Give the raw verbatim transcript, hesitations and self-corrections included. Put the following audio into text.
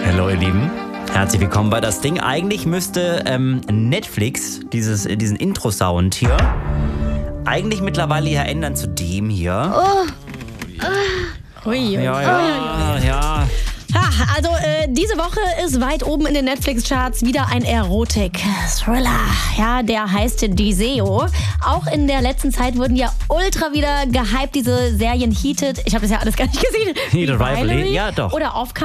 Hallo ihr Lieben, herzlich willkommen bei Das Ding. Eigentlich müsste ähm, Netflix dieses, diesen Intro-Sound hier eigentlich mittlerweile ja ändern zu dem hier. Oh. Ui, Ja, ja, ja. ja. Ha, also äh, diese Woche ist weit oben in den Netflix-Charts wieder ein Erotik-Thriller. Ja, der heißt Deseo. Auch in der letzten Zeit wurden ja ultra wieder gehypt, diese Serien Heated. Ich habe das ja alles gar nicht gesehen. Heated Rivalry, ja doch. Oder Off